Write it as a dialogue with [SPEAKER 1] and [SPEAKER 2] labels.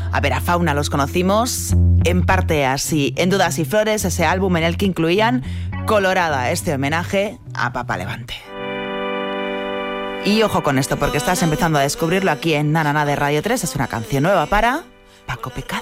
[SPEAKER 1] A ver, a Fauna los conocimos en parte así, en Dudas y Flores, ese álbum en el que incluían Colorada, este homenaje a Papa Levante. Y ojo con esto, porque estás empezando a descubrirlo aquí en Na Na Na de Radio 3, es una canción nueva para Paco Pecado.